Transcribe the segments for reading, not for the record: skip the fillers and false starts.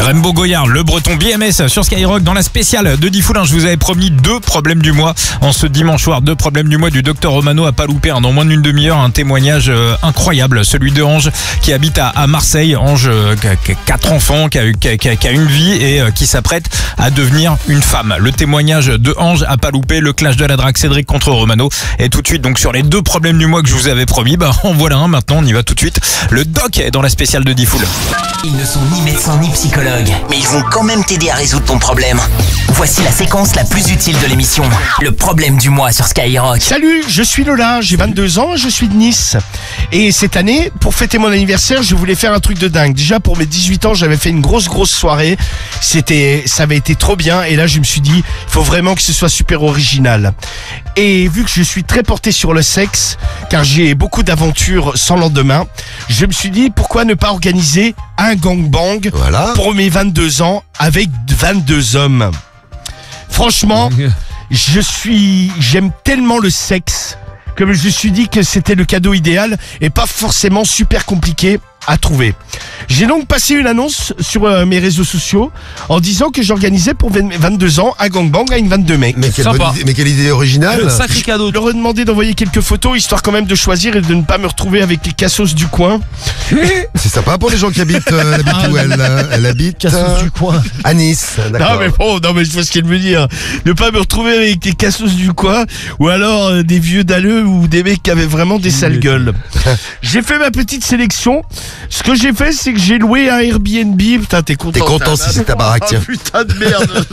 Rainbow Goyard, le breton BMS sur Skyrock dans la spéciale de Diffoul. Je vous avais promis 2 problèmes du mois en ce dimanche soir. 2 problèmes du mois du docteur Romano, à pas louper. Dans moins d'une demi-heure, un témoignage incroyable. Celui de Ange qui habite à Marseille. Ange qui a 4 enfants, qui a une vie et qui s'apprête à devenir une femme. Le témoignage de Ange à pas louper. Le clash de la drague, Cédric contre Romano. Et tout de suite, donc sur les 2 problèmes du mois que je vous avais promis, en voilà un maintenant. On y va tout de suite. Le doc est dans la spéciale de Diffoul. Ils ne sont ni médecins ni psychologues, mais ils vont quand même t'aider à résoudre ton problème. Voici la séquence la plus utile de l'émission. Le problème du mois sur Skyrock. Salut, je suis Lola, j'ai 22 ans, je suis de Nice. Et cette année, pour fêter mon anniversaire, je voulais faire un truc de dingue. Déjà pour mes 18 ans, j'avais fait une grosse soirée. Ça avait été trop bien. Et là, je me suis dit, il faut vraiment que ce soit super original. Et vu que je suis très porté sur le sexe, car j'ai beaucoup d'aventures sans lendemain, je me suis dit, pourquoi ne pas organiser un gangbang pour mes 22 ans avec 22 hommes. Franchement, j'aime tellement le sexe que je me suis dit que c'était le cadeau idéal et pas forcément super compliqué à trouver. J'ai donc passé une annonce sur mes réseaux sociaux en disant que j'organisais pour mes 22 ans un gangbang avec 22 mecs. Mais quelle idée originale. Sacré cadeau. Je leur ai demandé d'envoyer quelques photos histoire quand même de choisir et de ne pas me retrouver avec les cassos du coin. C'est sympa pour les gens qui habitent. Elle habite où elle habite Cassos du coin. à Nice. D'accord. Non mais je vois ce qu'elle veut dire. Ne pas me retrouver avec les cassos du coin ou alors des vieux dalleux ou des mecs qui avaient vraiment des sales gueules. J'ai fait ma petite sélection. Ce que j'ai fait, c'est que j'ai loué un Airbnb. Putain, t'es content. T'es content si c'est ta baraque, tiens. Putain de merde.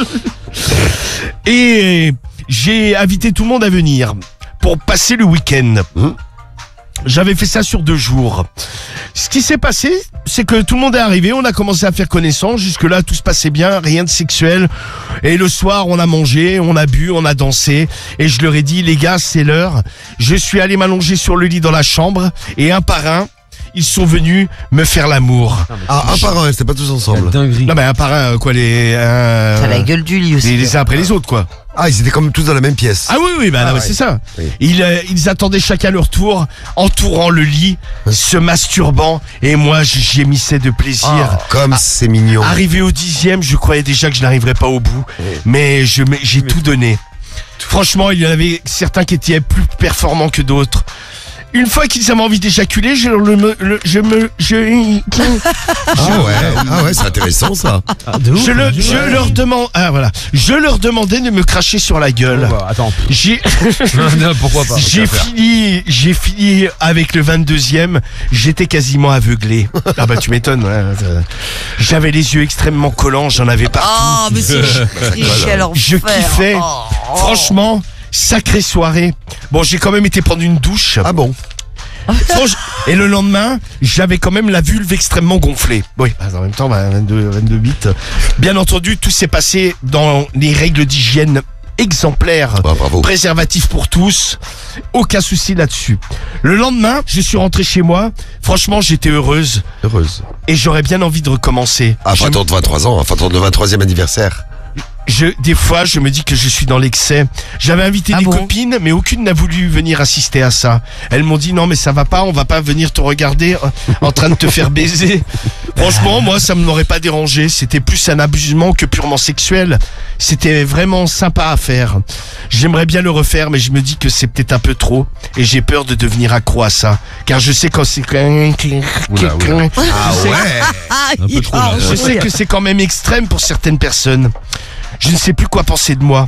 Et j'ai invité tout le monde à venir pour passer le week-end. J'avais fait ça sur 2 jours. Ce qui s'est passé, c'est que tout le monde est arrivé, on a commencé à faire connaissance. Jusque-là, tout se passait bien, rien de sexuel. Et le soir, on a mangé, on a bu, on a dansé. Et je leur ai dit, les gars, c'est l'heure. Je suis allé m'allonger sur le lit dans la chambre. Et un par un, ils sont venus me faire l'amour. Un par un, c'était pas tous ensemble. Non mais un par un, quoi, T'as la gueule du lit aussi. les uns après les autres, quoi. Ah, ils étaient comme tous dans la même pièce. Ah oui, bah, ouais. c'est ça. Oui. Ils attendaient chacun leur tour, entourant le lit, se masturbant, et moi j'émissais de plaisir. Comme c'est mignon. Arrivé au 10e, je croyais déjà que je n'arriverais pas au bout, mais j'ai tout donné. Franchement, il y en avait certains qui étaient plus performants que d'autres. Une fois qu'ils avaient envie d'éjaculer, je c'est intéressant ça. leur demandais de me cracher sur la gueule. Attends. Pourquoi pas? J'ai fini avec le 22e, j'étais quasiment aveuglé. Ah bah tu m'étonnes. J'avais les yeux extrêmement collants, j'en avais partout. Oh, mais c'est triché à leur Je kiffais. Franchement, sacrée soirée. Bon, j'ai quand même été prendre une douche. Ah bon? Et le lendemain, j'avais quand même la vulve extrêmement gonflée. Oui, en même temps, 22 bits. Bien entendu, tout s'est passé dans les règles d'hygiène exemplaires. Bravo. Préservatif pour tous. Aucun souci là-dessus. Le lendemain, je suis rentré chez moi. Franchement, j'étais heureuse. Et j'aurais bien envie de recommencer. Ah, enfin, ton 23 ans, enfin, ton 23e anniversaire. Des fois, je me dis que je suis dans l'excès. J'avais invité des copines, mais aucune n'a voulu venir assister à ça. Elles m'ont dit non, mais ça va pas, on va pas venir te regarder en train de te faire baiser. Franchement, moi, ça ne m'aurait pas dérangé. C'était plus un abusement que purement sexuel. C'était vraiment sympa à faire. J'aimerais bien le refaire, mais je me dis que c'est peut-être un peu trop. Et j'ai peur de devenir accro à ça. Car je sais quand c'est... Je sais que c'est quand même extrême pour certaines personnes. Je ne sais plus quoi penser de moi.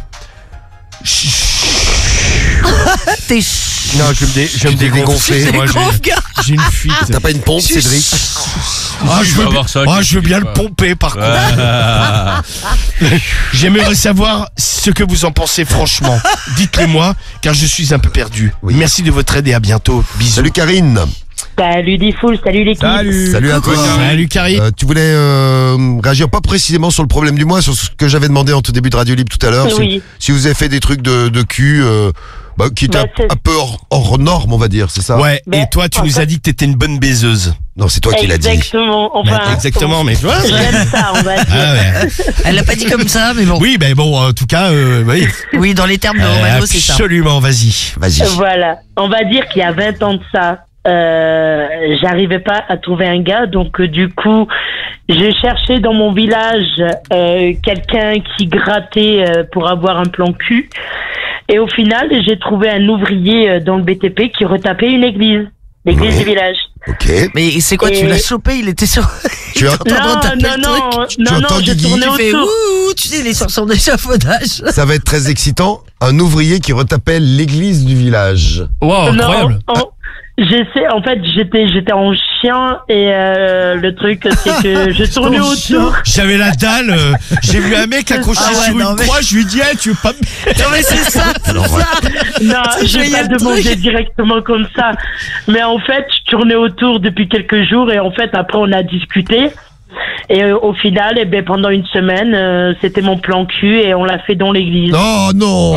T'es Non, je me dégonfler. Moi, j'ai une fuite. T'as pas une pompe, Cédric? Je veux bien le pomper, par contre. J'aimerais savoir ce que vous en pensez, franchement. Dites-le moi, car je suis un peu perdu. Merci de votre aide et à bientôt. Bisous. Salut Karine. Salut Diffoul, salut l'équipe. Salut à toi. Salut Karine. Tu voulais réagir pas précisément sur le problème du mois, sur ce que j'avais demandé en tout début de Radio Libre tout à l'heure. Oui. Si vous avez fait des trucs de cul qui étaient un peu hors norme, on va dire, c'est ça? Ouais, et toi tu nous as dit que t'étais une bonne baiseuse. Non, c'est toi qui l'as dit. Exactement, exactement, mais tu vois. J'aime ça, on va dire. Elle l'a pas dit comme ça, mais bon. Oui, ben bon, en tout cas, oui. Oui, dans les termes de Romano, c'est ça. Absolument, vas-y. Voilà, on va dire qu'il y a 20 ans de ça. j'arrivais pas à trouver un gars, donc du coup, j'ai cherché dans mon village quelqu'un qui grattait pour avoir un plan cul. Et au final, j'ai trouvé un ouvrier dans le BTP qui retapait une église, l'église du village. Ok. Mais c'est quoi, tu l'as chopé, il était sur... Tu as... Non, je tournais autour. Tu sais, il est sur son échafaudage. Ça va être très excitant. Un ouvrier qui retapait l'église du village. Wow, incroyable. En fait, j'étais en chien et le truc c'est que je tournais autour. J'avais la dalle, j'ai vu un mec accroché sur une croix, je lui dis tu veux pas me... Non mais c'est ça, Non, j'ai pas demandé directement comme ça. Mais en fait, je tournais autour depuis quelques jours et en fait après on a discuté. Et au final, pendant une semaine, c'était mon plan cul et on l'a fait dans l'église. Oh non.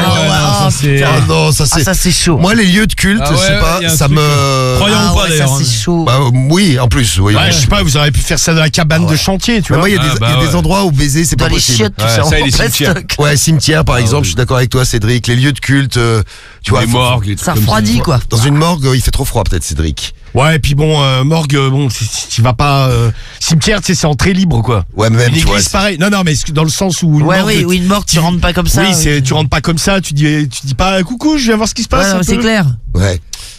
Ça c'est chaud. Moi, les lieux de culte, je sais pas, ça me... Croyons pas d'ailleurs. Ça c'est chaud. Bah, oui, en plus, oui. Je sais pas, vous auriez pu faire ça dans la cabane de chantier, tu vois. Moi, il y a des endroits où baiser, c'est pas Dans les possible. chiottes, tu sais, ça, en les plein cimetières. stock. Ouais, cimetière, par exemple, je suis d'accord avec toi, Cédric. Les lieux de culte, tu vois. Les morgues, les trucs Ça comme refroidit quoi. Dans une morgue, il fait trop froid, peut-être, Cédric. Ouais, et puis bon, morgue, bon, tu vas pas... cimetière, tu sais, c'est entrée libre, quoi. Ouais, même, Une tu vois. église, pareil. Non, mais dans le sens où... Oui, une morgue, tu rentres pas comme ça. Oui, tu rentres pas comme ça, tu dis pas coucou, je viens voir ce qui se passe. Ouais, c'est clair. Ouais.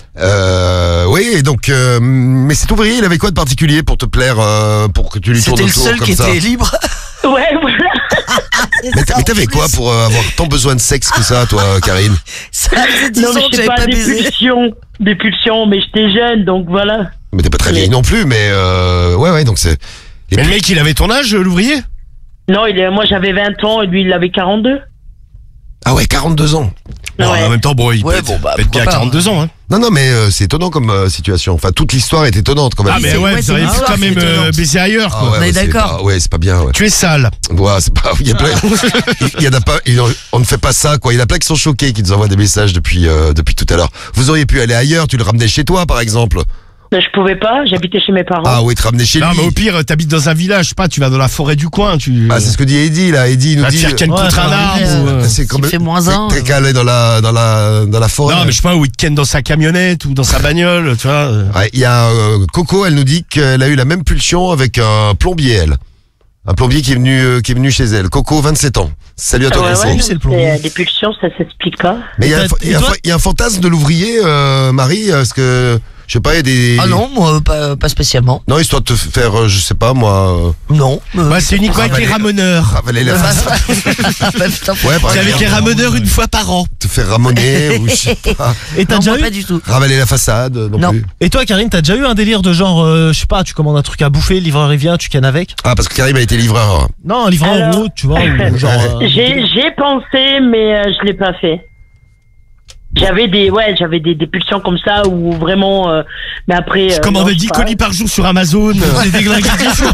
Oui, et donc, mais cet ouvrier, il avait quoi de particulier pour te plaire, pour que tu lui tournes C'était le autour seul comme qui ça? était libre. Ouais, voilà. Mais t'avais quoi pour avoir tant besoin de sexe que ça, toi, Karine? Ça faisait 10 Non, mais ans que j'étais j'avais pas pas baisé. des pulsions, mais j'étais jeune, donc voilà. Mais t'es pas très vieille non plus, mais ouais, donc c'est... Mais le mec, il avait ton âge, l'ouvrier? Non, moi j'avais 20 ans et lui il avait 42. Ah ouais, 42 ans. Non, Ouais. en même temps, bon, il peut être bien pourquoi à pas, 42 ans, hein. Non, mais c'est étonnant comme situation. Enfin, toute l'histoire est étonnante quand même. Ah, mais ouais, c'est vous auriez une pu histoire quand même qui est étonnante. baiser ailleurs, Ah quoi. ouais, On est c'est d'accord. pas- Ouais, c'est pas bien, ouais. Tu es sale. Ouais, c'est pas... Il y a plein... il y en a pas... On ne fait pas ça, quoi. Il y en a plein qui sont choqués, qui nous envoient des messages depuis tout à l'heure. Vous auriez pu aller ailleurs, tu le ramenais chez toi, par exemple. Mais je pouvais pas, j'habitais chez mes parents. Ah oui, te ramener chez Non, lui. mais au pire, t'habites dans un village, je sais pas, tu vas dans la forêt du coin, tu... Ah, c'est ce que dit Eddie, là. Eddie nous vas te dit... faire ken contre un arbre. ou, C'est comme... Il fait moins un. T'es calé dans la forêt. Non, mais je sais pas, ou il te ken dans sa camionnette ou dans sa bagnole, tu vois. Ouais, il y a Coco, elle nous dit qu'elle a eu la même pulsion avec un plombier, elle. Un plombier qui est venu chez elle. Coco, 27 ans. Salut à toi, Coco. c'est le plombier. Des pulsions, ça s'explique pas. Mais il y a un fantasme de l'ouvrier, Marie, est-ce que... Je sais pas, il y a des... Ah non, moi, pas spécialement. Non, histoire de te faire, je sais pas, moi... Non. Bah, c'est uniquement avec les ramoneurs. Ravaler la face. Ouais, par C'est avec exemple, les ramoneurs une fois par an. te faire ramoner, ou je sais pas. Et t'as Non, déjà moi, eu pas du tout. Ravaler la façade, non, Non. plus. Et toi, Karine, t'as déjà eu un délire de genre, je sais pas, tu commandes un truc à bouffer, le livreur il vient, tu cannes avec? Ah, parce que Karim a été livreur. Non, un livreur en Alors- route, tu vois, ou genre. J'ai pensé, mais je l'ai pas fait. J'avais des pulsions comme ça où vraiment, mais après. Je commandais non, 10 je sais pas. colis par jour sur Amazon. C'est déglingué.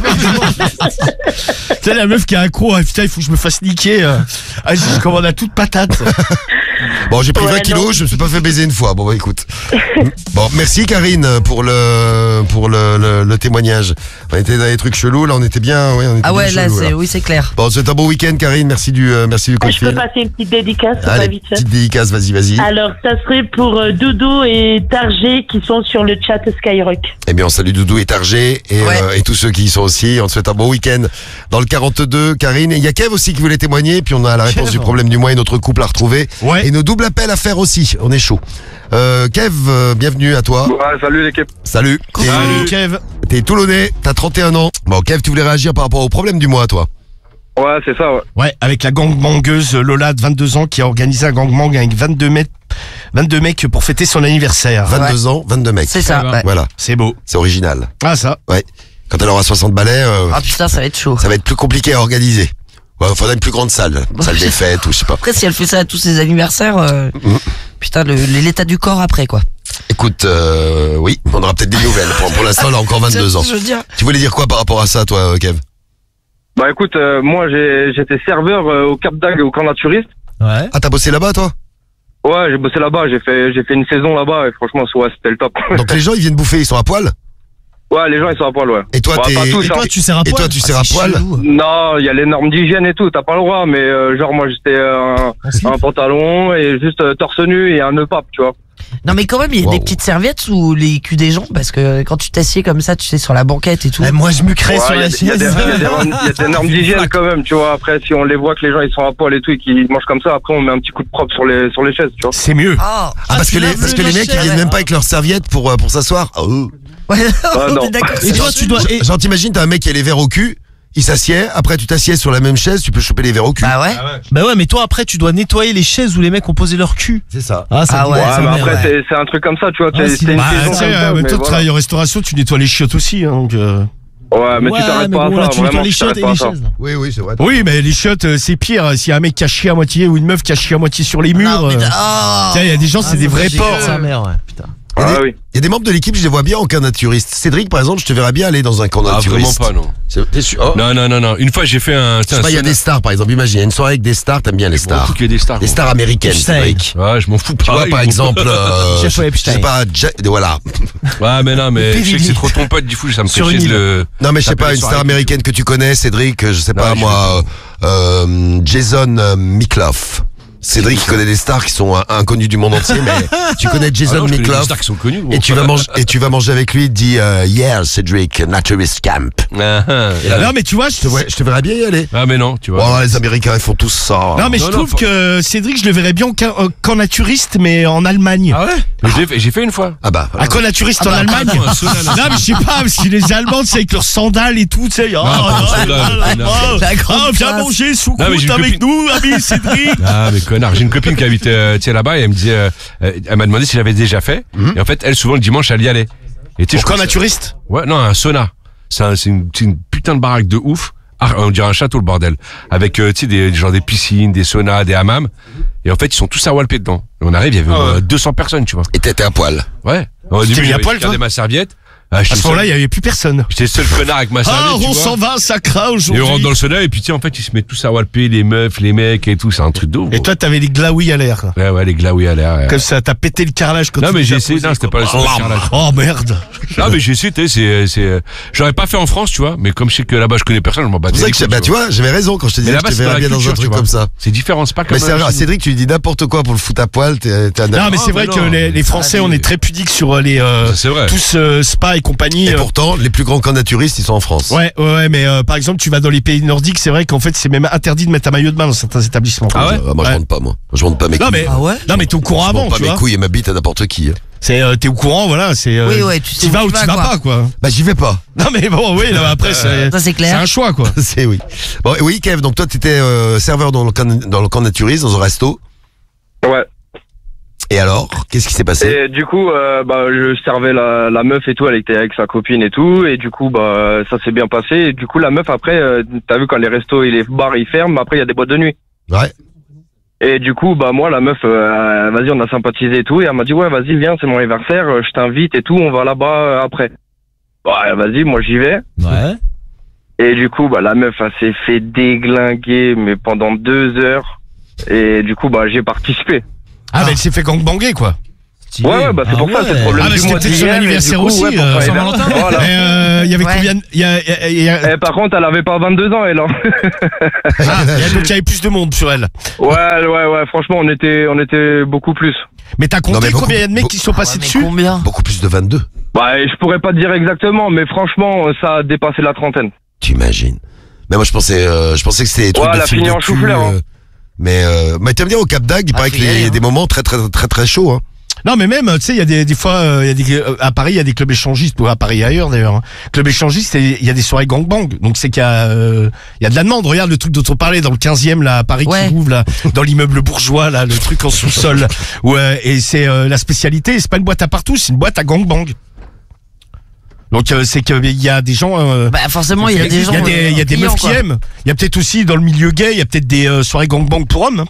Tu sais, la meuf qui est accro, ah, putain, il faut que je me fasse niquer. Ah, je commande à toute patate. Bon, j'ai pris Ouais, 20 kilos, non. je me suis pas fait baiser une fois. Bon, bah, écoute. Bon, merci Karine pour le témoignage. On était dans des trucs chelous, là, on était bien, ouais, on était Ah ouais, bien là, chelous, oui, c'est clair. Bon, c'est un bon week-end, Karine. Merci du coup de Je peux fil. passer une petite dédicace, c'est pas Allez, vite fait. petite dédicace, vas-y. Alors, ça serait pour Doudou et Targé qui sont sur le chat Skyrock. Eh bien, on salue Doudou et Targé et tous ceux qui y sont aussi. On te souhaite un bon week-end dans le 42, Karine. Et il y a Kev aussi qui voulait témoigner. Puis on a la réponse du problème du mois et notre couple à retrouver. Ouais. Et nos doubles appels à faire aussi. On est chaud. Kev, bienvenue à toi. Ouais, salut l'équipe. Salut. Salut, Kev. T'es Toulonnais, t'as 31 ans. Bon, Kev, tu voulais réagir par rapport au problème du mois, toi? Ouais, c'est ça, ouais. Ouais, avec la gangbangueuse Lola de 22 ans qui a organisé un gangbang avec 22 mecs pour fêter son anniversaire. 22 ans, 22 mecs. C'est ça. Ouais. Voilà, C'est beau. c'est original. Ah, ça. Ouais. Quand elle aura 60 balais, Ah putain, ça va être chaud. ça va être plus compliqué à organiser. Ouais, faudrait une plus grande salle. Salle des fêtes ou je sais pas. Après, si elle fait ça à tous ses anniversaires, putain, l'état du corps après, quoi. Écoute, oui, on aura peut-être des nouvelles. Pour l'instant, elle a encore 22 ans. Je veux dire. Tu voulais dire quoi par rapport à ça, toi, Kev? Bah écoute, moi j'étais serveur au Cap d'Agde au camp naturiste. Ouais. Ah, t'as bossé là-bas, toi? Ouais, j'ai bossé là-bas, j'ai fait une saison là-bas et franchement, ouais, c'était le top. Donc les gens, ils viennent bouffer, ils sont à poil? Ouais, les gens ils sont à poil, ouais. Et toi, Bah, t'es... pas tous, Et toi, hein. tu sers à Et poil? toi, tu sers à C'est poil? chelou. Non, il y a les normes d'hygiène et tout, t'as pas le droit, mais genre moi j'étais En slip. un pantalon et juste torse nu et un nœud pape, tu vois. Non mais quand même, il y a Wow. des petites serviettes sous les culs des gens parce que quand tu t'assieds comme ça, tu sais, sur la banquette et tout. Moi, je me crée Ouais, sur il y la a chaise. des normes d'hygiène quand même, tu vois. Après, si on les voit que les gens ils sont à poil et tout et qu'ils mangent comme ça, après on met un petit coup de propre sur les chaises, tu vois. C'est mieux. Ah, Parce que tu laves les le mecs, ils chef. viennent même pas avec leur serviette pour s'asseoir. Oh. ouais, on non. est d'accord. Et toi, tu dois. Genre, t'imagines, t'as un mec qui a les verres au cul, il s'assied, après tu t'assieds sur la même chaise, tu peux choper les verres au cul. Bah ouais. Bah ouais, mais toi, après, tu dois nettoyer les chaises où les mecs ont posé leur cul. C'est ça. Ah, Ah ouais. Ouais, ça mais merde. après c'est un truc comme ça, tu vois. Ah, C'est si, une bah, Bah, saison tu sais, comme ça, en même mais temps, tu voilà. travailles en restauration, tu nettoies les chiottes aussi. Hein, donc, Ouais, mais tu t'arrêtes mais pas bon, à là, ça, tu nettoies vraiment. les tu chiottes t'arrêtes et pas à les ça. chaises. Là. Oui, c'est vrai. Oui, mais les chiottes, c'est pire. S'il y a un mec qui a chié à moitié ou une meuf qui a chié à moitié sur les murs. Non, mais oh. Tiens, il y a des gens, c'est des vrais porcs. Sa mère, ouais. Putain. Ah oui. Il y a des membres de l'équipe, je les vois bien en camp naturiste. Cédric, par exemple, je te verrais bien aller dans un camp Ah, vraiment naturiste. pas, non. T'es sûr? Oh. Non, non, non, non. Une fois, j'ai fait un. Je sais pas, il y a des stars, par exemple. Imagine, il y a une soirée avec des stars, t'aimes bien les stars. Qu'il y ait des stars. Des stars américaines, Epstein. Cédric. Ouais, je m'en fous pas. Tu vois, par exemple, Chef je Epstein. sais pas, voilà. Ouais, mais non, mais je sais que c'est trop ton pote, du coup, ça me fait Sur chier une de île. le. Non, mais je sais T'appelles pas, les une star soirées américaine que tu connais, Cédric, je sais pas, Non, je moi, Jason Mikloff. Cédric, il connaît des stars qui sont inconnus du monde entier, mais tu connais Ah Jason non, je connais des Mikloff. stars qui sont connues. Et tu vas manger avec lui, il te dit, yeah, Cédric, Naturist Camp. Non, mais tu vois, Je te verrais bien y aller. Ah, mais non, tu vois. Oh, les Américains, ils font tous ça. Non, mais je trouve que Cédric, je le verrais bien en camp naturiste, mais en Allemagne. Ah ouais? J'ai fait une fois. Ah bah. Un camp naturiste en Allemagne. attends, un sauna, Non, mais je sais pas, parce que les Allemands, c'est avec leurs sandales et tout, tu sais. Oh, La grande viens place. manger sous Non, mais j'ai croûte une avec copine. nous, ami Cédric. Ah, mais connard. J'ai une copine qui habite, tu sais, là-bas, et elle me disait, elle m'a demandé si j'avais déjà fait. Et en fait, elle, souvent, le dimanche, elle y allait. Et tu sais, Au je camp crois que naturiste. ouais, non, un sauna. C'est une putain de baraque de ouf. Ah, on dirait un château, le bordel. Avec, tu sais, genre des piscines, des saunas, des hammams. Et en fait, ils sont tous à walper dedans. Et on arrive, il y avait 200 personnes, tu vois. Et t'étais à poil. Ouais. Au T'es début, mis à j'avais poil, regardé toi ma serviette. Ah, À ce moment-là, il y avait plus personne. j'étais le seul connard avec ma serviette. Ah, tu on vois. s'en va, ça craint Et aujourd'hui. on rentre dans le sauna, et puis tu sais, en fait, ils se mettent tous à walper, les meufs, les mecs et tout, c'est un truc de ouf. Et toi, t'avais les glaouis à l'air. quoi. Ouais, les glaouis à l'air. Ouais. Comme ça, t'as pété le carrelage quand Non, tu mais les j'ai as essayé, posés, non, c'était quoi. pas le son de carrelage. Oh merde. Non, mais j'ai essayé, tu sais, j'aurais pas fait en France, tu vois, mais comme je sais que là-bas je connais personne, je m'en bats C'est les pour ça que, couilles, bah, tu vois, j'avais raison quand je te Mais disais que là-bas, je te c'est dans verrais la bien dans un culture, truc tu vois. comme ça. C'est différent, c'est pas comme Mais c'est vrai, Cédric, tu lui dis n'importe quoi pour le foot à poil, t'es un Non, mais c'est vrai que les Français, on est très pudiques sur les c'est vrai. tous spa et compagnie. Et pourtant, les plus grands camps naturistes, ils sont en France. Ouais, mais par exemple, tu vas dans les pays nordiques, c'est vrai qu'en fait, c'est même interdit de mettre un maillot de bain dans certains établissements. Ah ouais Moi, je Ouais. rentre pas, moi. Je rentre pas mes Non, couilles. mais, Ah ouais? non, mais t'es au courant Je avant, rentre pas tu mes vois. couilles et ma bite à n'importe qui. T'es au courant, voilà. C'est. Oui, ouais, tu sais t'y où vas tu ou tu vas, vas quoi. pas, quoi. Bah, j'y vais pas. Non, mais bon, oui, là, après, c'est Ça, c'est c'est clair. un choix, quoi. C'est oui. Bon, oui, Kev, donc toi, t'étais serveur dans le camp naturiste, dans un resto. Ouais. Et alors, qu'est-ce qui s'est passé? Et du coup, je servais la meuf et tout, elle était avec sa copine et tout, et du coup, ça s'est bien passé. Et du coup, la meuf après, t'as vu quand les restos et les bars ils ferment, après il y a des boîtes de nuit. Ouais. Et du coup, moi, la meuf, vas-y, on a sympathisé et tout, et elle m'a dit ouais, vas-y, viens, c'est mon anniversaire, je t'invite et tout, on va là-bas après. Ouais, vas-y, moi j'y vais. Ouais. Et du coup, la meuf, elle s'est fait déglinguer, mais pendant 2 heures. Et du coup, j'ai participé. Ah, mais elle s'est fait gangbanger, quoi. Ouais, c'est pour ça, c'est le problème Ah, mais du mois c'était son d'hier, et anniversaire du coup, aussi, ouais, pour son Saint-Valentin. anniversaire. Voilà. Il y avait Ouais. combien Et par contre, elle avait pas 22 ans, elle. Hein. donc il y avait plus de monde sur elle. Ouais, franchement, on était beaucoup plus. Mais t'as compté Non, mais beaucoup- combien il y a de mecs qui sont passés Ouais, mais dessus? combien? Beaucoup plus de 22. Je pourrais pas te dire exactement, mais franchement, ça a dépassé la trentaine. T'imagines. Mais moi, je pensais que c'était des trucs Ouais, de elle a film fini de en cul, chou-fleur, hein. Mais t'aimes bien au Cap d'Agde, il paraît faut qu'il y y aller, a hein. des moments très très très très chauds, hein. Non, mais même, tu sais, il y a des fois, à Paris, il y a des clubs échangistes, ou à Paris et ailleurs d'ailleurs. Hein. Club échangiste, il y a des soirées gangbang. Donc c'est qu'il y a de la demande. Regarde le truc dont on parlait dans le 15e, là, à Paris Ouais. qui ouvre, là, dans l'immeuble bourgeois, là, le truc en sous-sol. Ouais, et c'est la spécialité, c'est pas une boîte à partout, c'est une boîte à gangbang. Donc c'est qu'il y a des gens. Forcément, il y a des gens. Il y a des clients, meufs qui quoi. aiment. Il y a peut-être aussi dans le milieu gay, il y a peut-être des soirées gangbang pour hommes. Hein.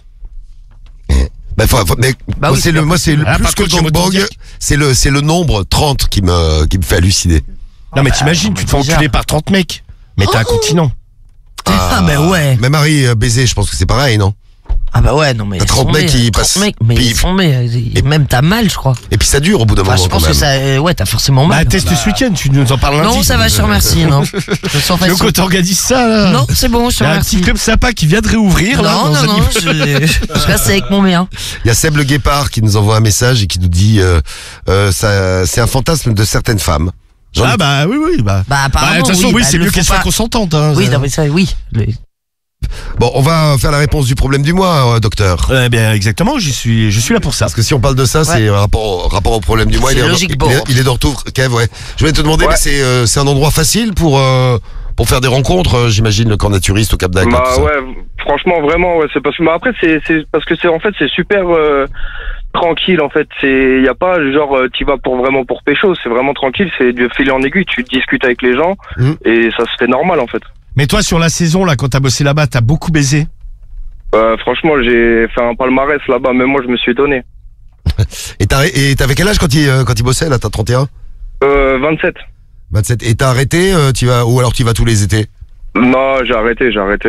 Mais Bah oui, moi c'est le Ah, plus par que contre, chez gangbang, Motodirk. c'est le nombre 30 qui me fait halluciner. Non, mais t'imagines, tu te fais déjà. enculer par 30 mecs. Mais t'as un continent. Ah, ouais. Mais Marie baiser, je pense que c'est pareil, non? Ah bah ouais, non mais. T'as 30 mecs qui passent. Mais ils sont et même t'as mal, je crois. Et puis ça dure au bout d'un moment. Je pense quand que même. ça. Ouais, t'as forcément mal. Bah, teste ce week-end, tu nous en parles lundi. Non, ça va, je te remercie. Non. Je sens Donc, facile. on t'organise ça, là. Non, c'est bon, je te Il y a un remercie. petit club sympa qui vient de réouvrir, là. Non, dans un non, non, je reste avec mon mien. Il y a Seb le Guépard qui nous envoie un message et qui nous dit c'est un fantasme de certaines femmes. Ah bah oui, bah. Bah, apparemment, de toute façon, oui, bah, c'est le mieux qu'elles faut soient pas. consentantes. Hein, Oui, non, mais ça, oui. Bon, on va faire la réponse du problème du mois, docteur. Eh bien, exactement, je suis là pour ça. Parce que si on parle de ça, c'est rapport au problème du mois. C'est Il logique, il est de retour, Kev, ouais. Je voulais te demander, mais c'est un endroit facile pour faire des rencontres, j'imagine, le camp naturiste au Cap d'Agde. Bah ouais, franchement, vraiment, ouais, c'est parce que, mais après, c'est parce que en fait, c'est super tranquille, en fait. Y a pas, genre, t'y vas vraiment pour pécho, c'est vraiment tranquille, c'est du fil en aiguille, tu discutes avec les gens, et ça se fait normal, en fait. Mais toi, sur la saison, là, quand t'as bossé là-bas, t'as beaucoup baisé? Franchement, j'ai fait un palmarès là-bas, même moi, je me suis étonné. Et t'avais quel âge quand il bossait, là? T'as 31? 27. 27. Et t'as arrêté, ou alors tu vas tous les étés? Non, j'ai arrêté.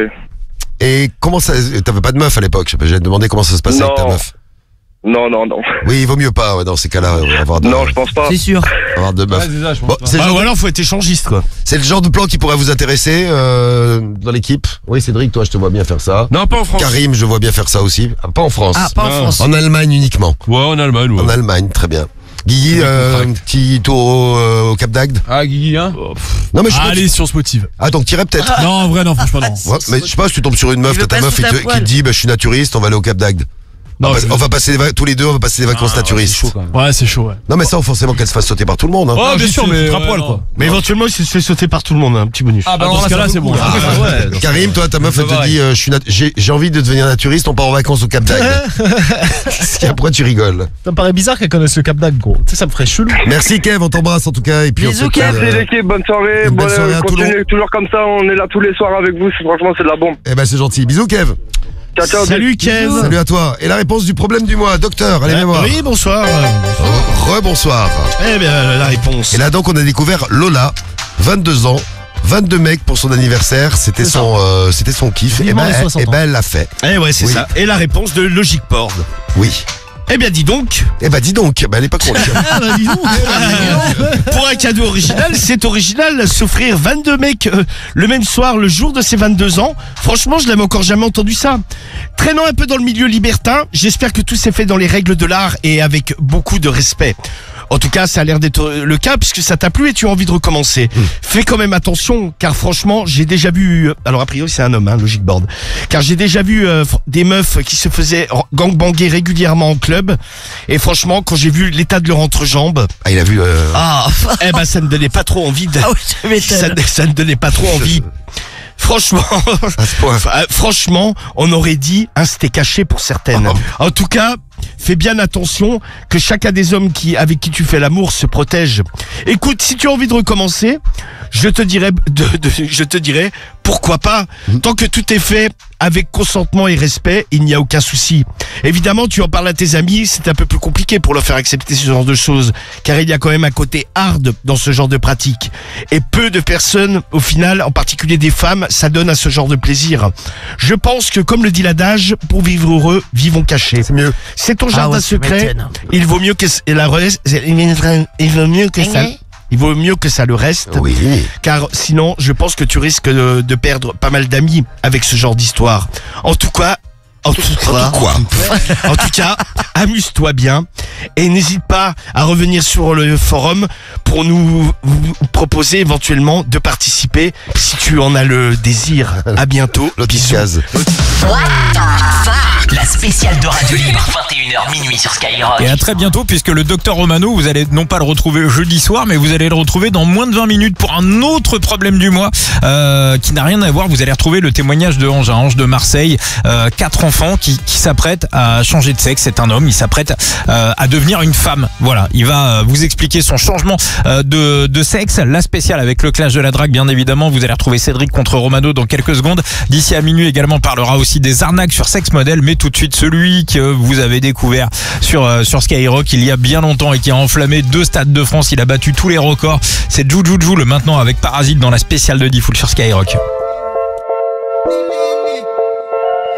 Et comment ça, t'avais pas de meuf à l'époque? J'allais te demander comment ça se passait avec ta meuf. Non. Oui, il vaut mieux pas, ouais, dans ces cas-là, avoir de, non, je pense pas. C'est sûr. avoir de meufs. Bon, c'est Ou alors, faut être échangiste, quoi. C'est le genre de plan qui pourrait vous intéresser, dans l'équipe? Oui, Cédric, toi, je te vois bien faire ça. Non, pas en France. Karim, je vois bien faire ça aussi. Ah, pas en France. Ah, pas en France. En Allemagne uniquement. Ouais, en Allemagne, ouais. En Allemagne, très bien. Guigui, un petit tour au Cap d'Agde? Ah, Guigui, hein? Non, mais je sais pas, Allez, si on se motive. Ah, donc t'irais peut-être. Non, en vrai, non, franchement, non. Ouais, mais je sais pas, si tu tombes sur une meuf, Il t'as veut ta pas meuf sous ta qui te poêle. dit, bah, je suis naturiste, on va aller au Cap d'Agde. Non, On va passer tous les deux, on va passer des vacances naturistes. C'est chaud, quand même. Ouais, c'est chaud, ouais. Non, mais ça, forcément qu'elle se fasse sauter par tout le monde, hein. Oh, bien sûr, mais. à poil, non. quoi. Mais éventuellement, il se fait sauter par tout le monde, un petit bonus. Ah, bah, dans ce cas-là, c'est bon. Karim, toi, ta meuf, elle te dit, j'ai envie de devenir naturiste, on part en vacances au Cap d'Agde. Après, tu rigoles. Ça me paraît bizarre qu'elle connaisse le Cap d'Agde, gros. Tu sais, ça me ferait chelou. Merci, Kev, on t'embrasse en tout cas. Et puis, Bisous, on se Kev. Merci l'équipe, bonne soirée. Une belle soirée à continuez Toulon. toujours comme ça, on est là tous les soirs avec vous, franchement, c'est de la bombe. Eh ben, c'est gentil. Bisous, Kev. Ciao. Salut, Kev. Salut à toi. Et la réponse du problème du mois, docteur, allez viens voir. Oui, bonsoir. Rebonsoir. Eh bien, la réponse. Et là, donc, on a découvert Lola, 22 ans. 22 mecs pour son anniversaire, c'était son kiff. Et Vivement les 60 ans. elle l'a fait. Eh ouais, c'est Oui. ça. Et la réponse de Logic Board. Oui. Eh bien, dis donc. Eh ben dis donc, elle est pas con. Ah, bah, dis donc. Pour un cadeau original, c'est original, s'offrir 22 mecs le même soir, le jour de ses 22 ans. Franchement, je l'avais encore jamais entendu ça. Traînant un peu dans le milieu libertin, j'espère que tout s'est fait dans les règles de l'art et avec beaucoup de respect. En tout cas, ça a l'air d'être le cas puisque ça t'a plu et tu as envie de recommencer. Fais quand même attention, car franchement, j'ai déjà vu... alors a priori, c'est un homme, hein, Logic Board. Car j'ai déjà vu des meufs qui se faisaient gangbanger régulièrement en club. Et franchement, quand j'ai vu l'état de leur entrejambe... Ah, il a vu... Ah, eh ben, ça ne donnait pas trop envie de... ah ouais, je m'étonne. ça ne donnait pas trop envie. Franchement, à ce point. franchement, on aurait dit un steak caché pour certaines. En tout cas, fais bien attention que chacun des hommes avec qui tu fais l'amour se protège. Écoute, si tu as envie de recommencer, je te dirais pourquoi pas. Tant que tout est fait avec consentement et respect, il n'y a aucun souci. Évidemment, tu en parles à tes amis, c'est un peu plus compliqué pour leur faire accepter ce genre de choses, car il y a quand même un côté hard dans ce genre de pratique. Et peu de personnes, au final, en particulier des femmes, s'adonnent à ce genre de plaisir. Je pense que, comme le dit l'adage, pour vivre heureux, vivons cachés. C'est mieux. C'est ton Ah jardin ouais, tu secret. m'étonnes. Il vaut mieux que il vaut mieux que ça le reste. Oui. Car sinon, je pense que tu risques de perdre pas mal d'amis avec ce genre d'histoire. En tout cas, amuse-toi bien et n'hésite pas à revenir sur le forum pour nous proposer éventuellement de participer si tu en as le désir. À bientôt. L'autre Bisous. case. La spéciale de Radio Libre, 21h minuit sur Skyrock. Et à très bientôt, puisque le docteur Romano, vous allez non pas le retrouver jeudi soir, mais vous allez le retrouver dans moins de 20 minutes pour un autre problème du mois qui n'a rien à voir. Vous allez retrouver le témoignage de Ange, Ange de Marseille, 4 enfants qui s'apprête à changer de sexe. C'est un homme, il s'apprête à devenir une femme. Voilà, il va vous expliquer son changement de sexe. La spéciale avec le clash de la drague, bien évidemment. Vous allez retrouver Cédric contre Romano dans quelques secondes. D'ici à minuit également, on parlera aussi des arnaques sur Sex Model, mais tout de suite celui que vous avez découvert sur Skyrock il y a bien longtemps et qui a enflammé 2 stades de France. Il a battu tous les records. C'est Juju le maintenant avec Parasite dans la spéciale de Diffoul sur Skyrock.